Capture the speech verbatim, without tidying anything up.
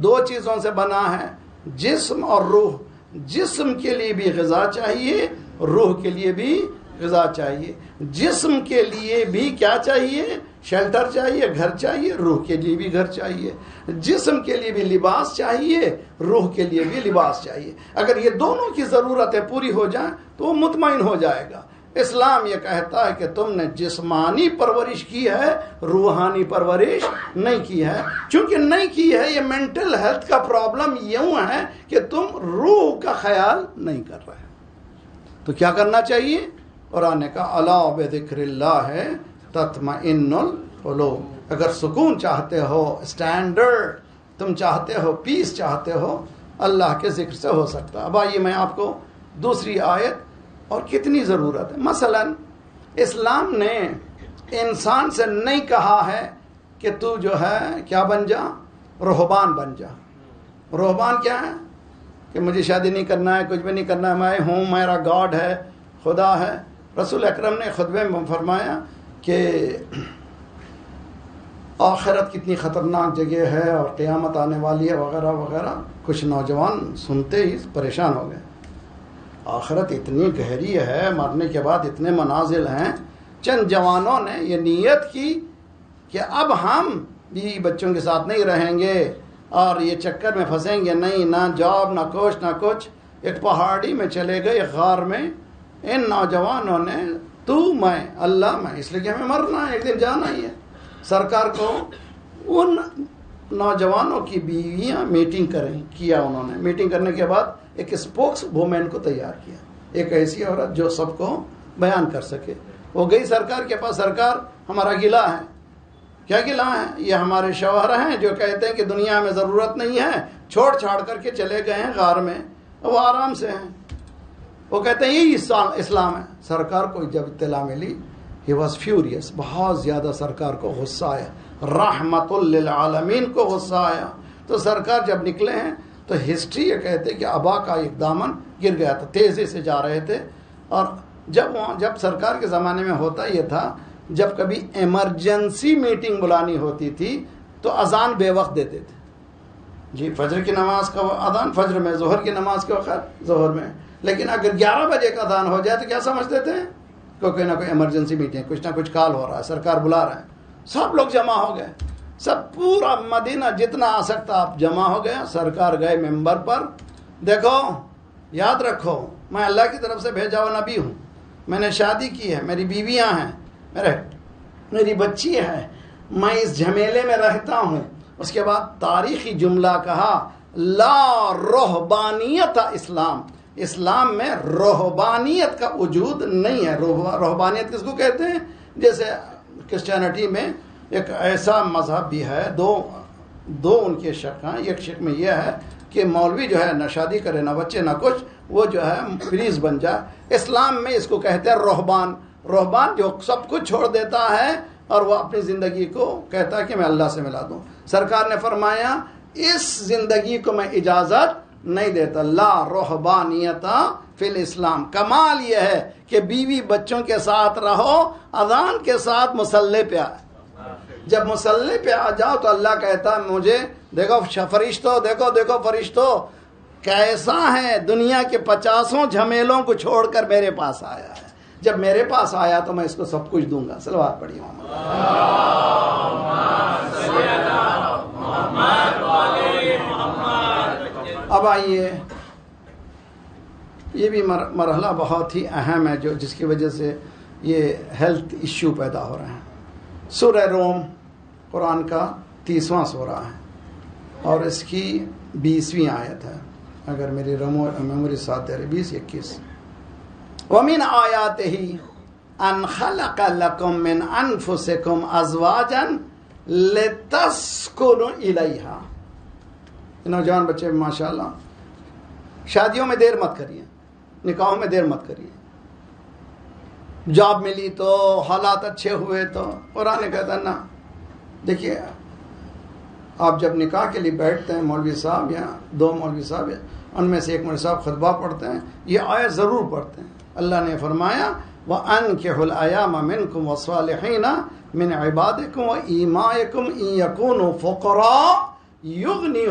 دو چیزوں سے بنا ہے، جسم اور روح. جسم کے لیے بھی غذا چاہیے، روح کے لیے بھی غذا چاہیے. جسم کے لیے بھی کیا چاہیے؟ شیلٹر چاہیے، گھر چاہیے. روح کے لیے بھی گھر چاہیے. جسم کے لیے بھی لباس چاہیے، روح کے لیے بھی لباس چاہیے. اگر یہ دونوں کی ضرورتیں پوری ہو جائیں تو وہ مطمئن ہو جائے گا. اسلام یہ کہتا ہے کہ تم نے جسمانی پرورش کی ہے، روحانی پرورش نہیں کی ہے. چونکہ نہیں کی ہے، یہ مینٹل ہیلتھ کا پرابلم یوں ہے کہ تم روح کا خیال نہیں کر رہے. تو کیا کرنا چاہیے؟ قرآن نے کہا الا بذکر اللہ تطمئن القلوب. اگر سکون چاہتے ہو، اسٹینڈرڈ تم چاہتے ہو، پیس چاہتے ہو، اللہ کے ذکر سے ہو سکتا. اب آئیے میں آپ کو دوسری آیت، اور کتنی ضرورت ہے. مثلا اسلام نے انسان سے نہیں کہا ہے کہ تو جو ہے کیا بن جا، رہبان بن جا. رہبان کیا ہے؟ کہ مجھے شادی نہیں کرنا ہے، کچھ بھی نہیں کرنا ہے، میں ہوں، میرا گاڈ ہے، خدا ہے. رسول اکرم نے خطبے میں فرمایا کہ آخرت کتنی خطرناک جگہ ہے اور قیامت آنے والی ہے وغیرہ وغیرہ. کچھ نوجوان سنتے ہی پریشان ہو گئے. آخرت اتنی گہری ہے، مرنے کے بعد اتنے منازل ہیں. چند جوانوں نے یہ نیت کی کہ اب ہم بیوی بچوں کے ساتھ نہیں رہیں گے اور یہ چکر میں پھنسیں گے نہیں، نہ جاب، نہ کچھ نہ کچھ. ایک پہاڑی میں چلے گئے، ایک غار میں. ان نوجوانوں نے تو میں اللہ میں، اس لیے کہ ہمیں مرنا ہے، ایک دن جانا ہی ہے. سرکار کو ان نوجوانوں کی بیویاں میٹنگ کریں کیا. انہوں نے میٹنگ کرنے کے بعد ایک اسپوکس وومین کو تیار کیا، ایک ایسی عورت جو سب کو بیان کر سکے. وہ گئی سرکار کے پاس. سرکار ہمارا گلہ ہے. کیا گلہ ہے؟ یہ ہمارے شوہر ہیں جو کہتے ہیں کہ دنیا میں ضرورت نہیں ہے، چھوڑ چھاڑ کر کے چلے گئے ہیں غار میں، وہ آرام سے ہیں. وہ کہتے ہیں یہی اسلام ہے. سرکار کو جب اطلاع ملی، ہی واز فیوریس، بہت زیادہ سرکار کو غصہ آیا، رحمت للعالمین کو غصہ آیا. تو سرکار جب نکلے ہیں تو ہسٹری یہ کہتے کہ ابا کا ایک دامن گر گیا تھا، تیزی سے جا رہے تھے. اور جب جب سرکار کے زمانے میں ہوتا یہ تھا، جب کبھی ایمرجنسی میٹنگ بلانی ہوتی تھی تو اذان بے وقت دیتے تھے. جی فجر کی نماز کا اذان فجر میں، ظہر کی نماز کے وقت ظہر میں. لیکن اگر گیارہ بجے کا اذان ہو جائے تو کیا سمجھتے تھے؟ کوئی نہ کوئی ایمرجنسی میٹنگ، کچھ نہ کچھ کال ہو رہا ہے، سرکار بلا رہے ہیں. سب لوگ جمع ہو گئے، سب پورا مدینہ جتنا آ سکتا آپ جمع ہو گیا. سرکار گئے ممبر پر. دیکھو، یاد رکھو، میں اللہ کی طرف سے بھیجا ہوا نبی ہوں، میں نے شادی کی ہے، میری بیویاں ہیں، میرے میری بچی ہے، میں اس جھمیلے میں رہتا ہوں. اس کے بعد تاریخی جملہ کہا، لا رہبانیت اسلام. اسلام میں رہبانیت کا وجود نہیں ہے. رہبانیت کس کو کہتے ہیں؟ جیسے کرسچینٹی میں ایک ایسا مذہب بھی ہے، دو دو ان کے شک ہیں. ایک شک میں یہ ہے کہ مولوی جو ہے نہ شادی کرے، نہ بچے، نہ کچھ، وہ جو ہے فریز بن جائے. اسلام میں اس کو کہتے ہیں رہبان. رہبان جو سب کچھ چھوڑ دیتا ہے اور وہ اپنی زندگی کو کہتا ہے کہ میں اللہ سے ملا دوں. سرکار نے فرمایا اس زندگی کو میں اجازت نہیں دیتا. لا رہبانیت فی الاسلام. کمال یہ ہے کہ بیوی بچوں کے ساتھ رہو، اذان کے ساتھ مصلی پہ آئے. جب مصلی پہ آ جاؤ تو اللہ کہتا ہے مجھے دیکھو فرشتوں، دیکھو دیکھو فرشتوں کیسا ہے، دنیا کے پچاسوں جھمیلوں کو چھوڑ کر میرے پاس آیا ہے. جب میرے پاس آیا تو میں اس کو سب کچھ دوں گا. صلوات پڑھیے محمد. اب آئیے، یہ بھی مرحلہ بہت ہی اہم ہے جو جس کی وجہ سے یہ ہیلتھ ایشو پیدا ہو رہے ہیں. سورہ روم قرآن کا تیسواں سورہ ہے اور اس کی بیسویں آیت ہے، اگر میری میموری ساتھ دے رہی، بیس اکیس. وَمِنْ آيَاتِهِ أَنْ خَلَقَ لَكُم مِّنْ أَنفُسِكُمْ أَزْوَاجًا لِتَسْكُنُوا إِلَيْهَا. نوجوان بچے ماشاءاللہ شادیوں میں دیر مت کریے، نکاحوں میں دیر مت کریے. جاب ملی تو، حالات اچھے ہوئے تو، قرآن کہتا ہے نا. دیکھیے آپ جب نکاح کے لیے بیٹھتے ہیں، مولوی صاحب یا دو مولوی صاحب ان میں سے ایک مولوی صاحب خطبہ پڑھتے ہیں، یہ آیت ضرور پڑھتے ہیں. اللہ نے فرمایا وَأَنكِحُوا الْأَيَامَ مِنكُمْ وَالصَّالِحِينَ مِنْ عِبَادِكُمْ وَإِمَائِكُمْ إِنْ يَكُونُوا فُقَرَاءَ يُغْنِيهُمُ